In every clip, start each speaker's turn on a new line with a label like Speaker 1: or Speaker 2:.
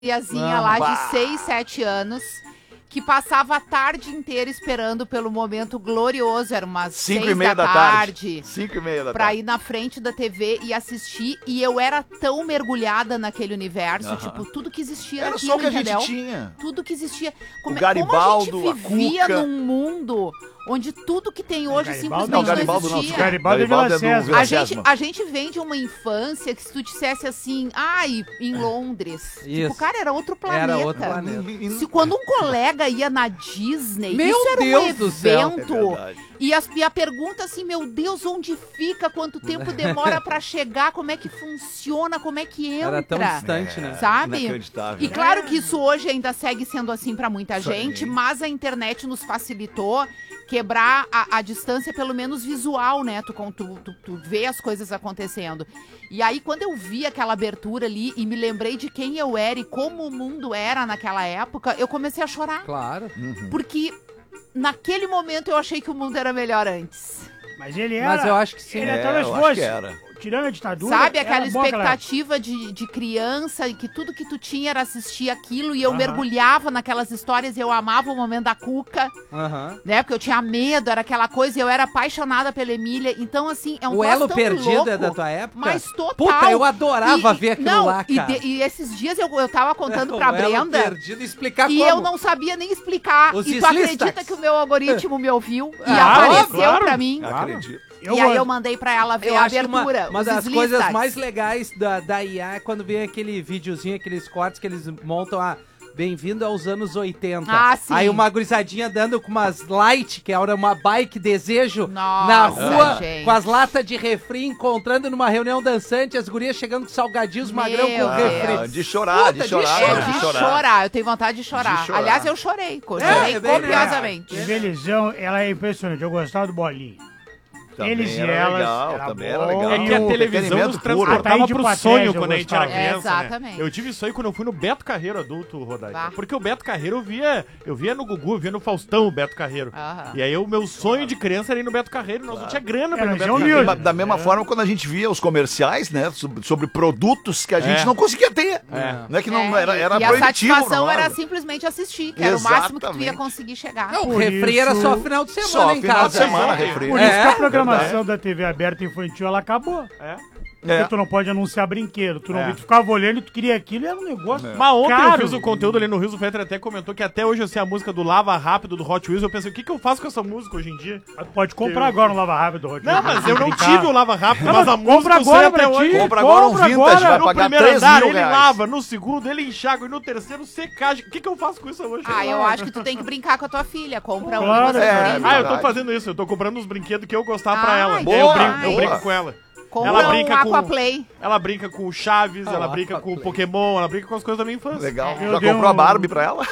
Speaker 1: Criazinha lá de 6, 7 anos, que passava a tarde inteira esperando pelo momento glorioso, era umas
Speaker 2: 5h30
Speaker 1: da tarde.
Speaker 2: 5h30 da
Speaker 1: Pra
Speaker 2: tarde.
Speaker 1: ir na frente da TV e assistir, e eu era tão mergulhada naquele universo, tipo, tudo que existia
Speaker 2: Era
Speaker 1: naquilo,
Speaker 2: só o que a
Speaker 1: entendeu?
Speaker 2: gente tinha.
Speaker 1: Tudo que existia. Como
Speaker 2: Garibaldo,
Speaker 1: a gente vivia
Speaker 2: a Cuca.
Speaker 1: num mundo onde tudo que tem hoje
Speaker 3: Garibaldo
Speaker 1: simplesmente não
Speaker 2: Garibaldo não,
Speaker 1: existia.
Speaker 3: Garibaldo é Vila
Speaker 2: do
Speaker 3: Sésamo.
Speaker 2: Vila
Speaker 1: A gente,
Speaker 2: Sésamo.
Speaker 1: a gente vem de uma infância que se tu dissesse assim, ai, em Londres. Tipo,
Speaker 4: Isso.
Speaker 1: cara, era outro planeta.
Speaker 4: Era outro planeta.
Speaker 1: Se quando um colega ia na Disney,
Speaker 4: Meu
Speaker 1: isso era
Speaker 4: Deus
Speaker 1: um
Speaker 4: do céu.
Speaker 1: evento.
Speaker 2: É verdade.
Speaker 1: E a pergunta assim, meu Deus, onde fica? Quanto tempo demora pra chegar? Como é que funciona? Como é que entra?
Speaker 4: Era tão distante, né?
Speaker 1: Sabe?
Speaker 2: Inacreditável.
Speaker 1: E claro que isso hoje ainda segue sendo assim pra muita
Speaker 2: Isso aí.
Speaker 1: gente, mas a internet nos facilitou quebrar a distância, pelo menos visual, né? Tu vê as coisas acontecendo. E aí, quando eu vi aquela abertura ali e me lembrei de quem eu era e como o mundo era naquela época, eu comecei a chorar.
Speaker 4: Claro.
Speaker 1: Porque naquele momento eu achei que o mundo era melhor antes.
Speaker 3: Mas ele era...
Speaker 4: Mas eu acho que sim.
Speaker 3: Ele
Speaker 2: É,
Speaker 3: talvez
Speaker 2: eu acho
Speaker 3: fosse.
Speaker 2: que era.
Speaker 3: Tirando a ditadura...
Speaker 1: Sabe, aquela
Speaker 3: era bom
Speaker 1: expectativa de criança e que tudo que tu tinha era assistir aquilo e eu
Speaker 3: Aham.
Speaker 1: mergulhava naquelas histórias e eu amava o momento da Cuca,
Speaker 4: Aham.
Speaker 1: né? Porque eu tinha medo, era aquela coisa e eu era apaixonada pela Emília. Então, assim, é um
Speaker 4: O
Speaker 1: troço
Speaker 4: Elo
Speaker 1: tão
Speaker 4: Perdido
Speaker 1: louco,
Speaker 4: é da tua época?
Speaker 1: mas total.
Speaker 4: Puta, eu adorava ver aquilo
Speaker 1: não,
Speaker 4: lá, cara.
Speaker 1: E esses dias eu tava contando pra
Speaker 4: O Elo
Speaker 1: Brenda
Speaker 4: Perdido, explicar
Speaker 1: e
Speaker 4: como.
Speaker 1: eu não sabia nem explicar.
Speaker 4: Os
Speaker 1: E tu
Speaker 4: islistas.
Speaker 1: acredita que o meu algoritmo me ouviu e
Speaker 4: Ah,
Speaker 1: apareceu
Speaker 3: claro.
Speaker 1: pra mim?
Speaker 2: Acredito.
Speaker 1: E aí eu mandei pra ela ver
Speaker 4: Eu
Speaker 1: a
Speaker 4: acho que
Speaker 1: abertura.
Speaker 4: uma
Speaker 1: os
Speaker 4: das
Speaker 1: islistas.
Speaker 4: coisas mais legais da IA é quando vem aquele videozinho, aqueles cortes que eles montam bem-vindo aos anos 80.
Speaker 1: Ah, sim.
Speaker 4: Aí uma gurizadinha dando com umas light, que era uma bike desejo,
Speaker 1: Nossa,
Speaker 4: na rua,
Speaker 1: gente.
Speaker 4: com as latas de refri, encontrando numa reunião dançante, as gurias chegando com salgadinhos
Speaker 1: Meu
Speaker 4: magrão com refri.
Speaker 2: Ah, de chorar,
Speaker 4: Puta,
Speaker 2: de chorar,
Speaker 1: É
Speaker 2: de
Speaker 1: de
Speaker 2: chorar.
Speaker 1: chorar, eu tenho vontade de chorar.
Speaker 2: De chorar.
Speaker 1: Aliás, eu chorei. Chorei
Speaker 4: bem, né?
Speaker 1: copiosamente.
Speaker 3: Evelizão, ela é impressionante. Eu gostava do Bolinha.
Speaker 2: Também
Speaker 3: Eles e
Speaker 2: era
Speaker 3: elas,
Speaker 2: legal,
Speaker 3: era
Speaker 2: também
Speaker 3: bom.
Speaker 2: era legal.
Speaker 5: É que a
Speaker 3: E o
Speaker 5: televisão nos
Speaker 2: entretenimento puro.
Speaker 5: transportava
Speaker 3: Ataíde
Speaker 5: pro
Speaker 3: Patés,
Speaker 5: sonho
Speaker 3: eu
Speaker 5: quando a gente era
Speaker 3: gostava.
Speaker 5: criança,
Speaker 1: Exatamente.
Speaker 5: né? Eu tive isso aí quando eu fui no Beto Carreiro adulto, Rodaica.
Speaker 1: Bah.
Speaker 5: Porque o Beto Carreiro eu via no Gugu, eu via no Faustão o Beto Carreiro.
Speaker 1: Aham.
Speaker 5: E aí o meu sonho de criança era ir no Beto Carreiro, nós não tinha grana pra ir no
Speaker 3: mas
Speaker 5: Beto
Speaker 3: é
Speaker 5: Carreiro.
Speaker 3: humilde.
Speaker 2: Da mesma forma, quando a gente via os comerciais, né, sobre produtos que a gente não conseguia ter. Não é que não era
Speaker 1: e a
Speaker 2: proibitivo.
Speaker 1: satisfação
Speaker 2: não
Speaker 1: era
Speaker 2: era.
Speaker 1: simplesmente assistir, que era o máximo que tu ia
Speaker 2: Exatamente.
Speaker 1: conseguir chegar.
Speaker 4: Não, o
Speaker 3: Por
Speaker 4: refri era
Speaker 3: isso-
Speaker 4: só final de semana
Speaker 2: Só
Speaker 4: em
Speaker 2: final
Speaker 4: casa.
Speaker 2: de semana, refri.
Speaker 3: Por isso que a programação
Speaker 2: verdade.
Speaker 3: da TV aberta infantil, ela acabou.
Speaker 5: É.
Speaker 3: Porque tu não pode anunciar brinquedo. Tu, não,
Speaker 5: É.
Speaker 3: tu ficava olhando e tu queria aquilo e era um negócio
Speaker 5: Mas ontem
Speaker 3: caro.
Speaker 5: eu fiz o conteúdo ali no Rios, o Fetter até comentou que até hoje eu sei a música do Lava Rápido do Hot Wheels. Eu pensei, o que eu faço com essa música hoje em dia?
Speaker 3: Pode comprar agora um Lava Rápido. Hot
Speaker 5: Não,
Speaker 3: Wheels,
Speaker 5: mas eu não
Speaker 3: brincar.
Speaker 5: tive o Lava Rápido,
Speaker 3: Não,
Speaker 5: mas a
Speaker 3: mas
Speaker 5: música
Speaker 3: compra
Speaker 5: eu sei
Speaker 3: agora
Speaker 5: até
Speaker 3: pra
Speaker 5: hoje.
Speaker 3: ti.
Speaker 2: Compra agora um
Speaker 3: Compra
Speaker 2: vintage,
Speaker 3: agora.
Speaker 2: vai
Speaker 5: No
Speaker 2: pagar
Speaker 5: primeiro
Speaker 2: 3
Speaker 5: andar
Speaker 2: mil
Speaker 5: ele
Speaker 2: reais.
Speaker 5: lava, no segundo ele enxágua e no terceiro secagem. O que eu faço com isso hoje?
Speaker 1: Ah, eu acho que tu tem que brincar com a tua filha. Compra um
Speaker 3: Claro,
Speaker 1: e vocês
Speaker 2: é.
Speaker 1: brincam.
Speaker 5: Ah, eu tô
Speaker 2: verdade.
Speaker 5: fazendo isso, eu tô comprando uns brinquedos que eu gostava
Speaker 1: Ah,
Speaker 5: pra ela.
Speaker 1: então
Speaker 5: Daí eu
Speaker 1: vai.
Speaker 5: brinco com ela.
Speaker 1: Compra
Speaker 5: Ela
Speaker 1: um
Speaker 5: brinca com-
Speaker 1: Aquaplay.
Speaker 5: Ela brinca com o Chaves, ela brinca com o Pokémon, ela brinca com as coisas da minha infância.
Speaker 2: Legal.
Speaker 3: Eu
Speaker 2: Já
Speaker 3: dei
Speaker 2: comprou a
Speaker 3: um-
Speaker 2: Barbie pra ela?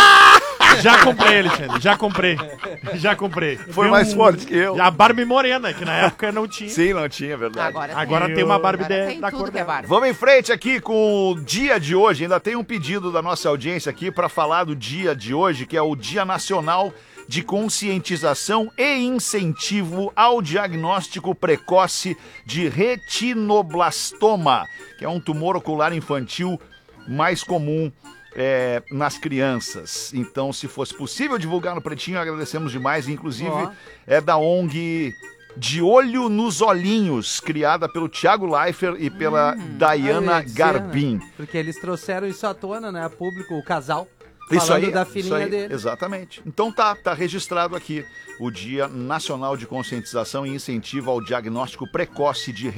Speaker 5: Já comprei, Alexandre, já comprei. Já comprei.
Speaker 2: Foi mais forte que eu.
Speaker 5: A Barbie morena, que na época não tinha.
Speaker 2: Sim, não tinha, verdade.
Speaker 5: Agora tem uma Barbie
Speaker 1: Agora tem
Speaker 5: da
Speaker 1: tudo
Speaker 5: cor
Speaker 1: que é
Speaker 5: dela.
Speaker 1: Barbie.
Speaker 2: Vamos em frente aqui com o dia de hoje. Ainda tem um pedido da nossa audiência aqui para falar do dia de hoje, que é o Dia Nacional de Conscientização e Incentivo ao Diagnóstico Precoce de Retinoblastoma, que é um tumor ocular infantil mais comum nas crianças. Então, se fosse possível divulgar no Pretinho, agradecemos demais. Inclusive,
Speaker 4: Ó.
Speaker 2: é da ONG De Olho nos Olhinhos, criada pelo Thiago Leifert e pela
Speaker 4: Eu
Speaker 2: Diana
Speaker 4: ia dizer,
Speaker 2: Garbim.
Speaker 4: né? Porque eles trouxeram isso à tona, né? A público, o casal.
Speaker 2: Isso
Speaker 4: falando
Speaker 2: aí,
Speaker 4: da
Speaker 2: isso
Speaker 4: filhinha
Speaker 2: aí,
Speaker 4: dele.
Speaker 2: exatamente. Então tá registrado aqui o Dia Nacional de Conscientização e Incentivo ao Diagnóstico Precoce de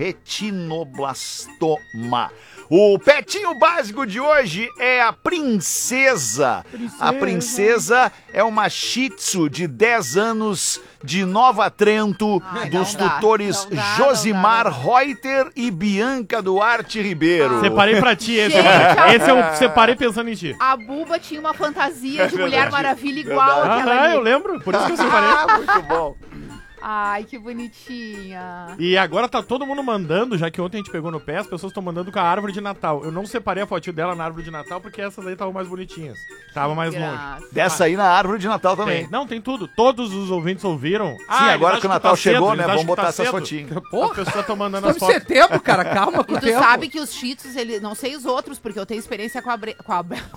Speaker 2: Retinoblastoma. O petinho básico de hoje é a Princesa. A Princesa é uma Shih Tzu de 10 anos de Nova Trento,
Speaker 1: Ai,
Speaker 2: dos
Speaker 1: não dá,
Speaker 2: tutores
Speaker 1: não dá,
Speaker 2: Josimar
Speaker 1: não dá.
Speaker 2: Reuter e Bianca Duarte Ribeiro.
Speaker 5: Separei pra ti esse.
Speaker 1: Gente,
Speaker 5: Esse eu separei pensando em ti.
Speaker 1: A Buba tinha uma fantasia de
Speaker 2: verdade.
Speaker 1: Mulher Maravilha igual
Speaker 2: Verdade.
Speaker 1: àquela
Speaker 5: Aham,
Speaker 1: ali.
Speaker 5: eu lembro, por isso que eu separei.
Speaker 2: Ah, muito bom.
Speaker 1: Ai, que bonitinha.
Speaker 5: E agora tá todo mundo mandando, já que ontem a gente pegou no pé, as pessoas estão mandando com a árvore de Natal. Eu não separei a fotinho dela na árvore de Natal porque essas aí estavam mais bonitinhas. Tava mais longe.
Speaker 1: Graça.
Speaker 2: Dessa aí na árvore de Natal também.
Speaker 5: Tem. Não, tem tudo. Todos os ouvintes ouviram.
Speaker 2: Sim, agora que o Natal chegou, né?
Speaker 5: Vamos
Speaker 2: Vamos
Speaker 5: botar
Speaker 2: botar essas fotinhas.
Speaker 5: As pessoas estão mandando
Speaker 4: Estamos
Speaker 5: as
Speaker 4: em
Speaker 5: fotos.
Speaker 4: setembro, cara, calma com
Speaker 1: E
Speaker 4: o
Speaker 1: tu
Speaker 4: tempo.
Speaker 1: sabe que os cheetos, ele, não sei os outros, porque eu tenho experiência com a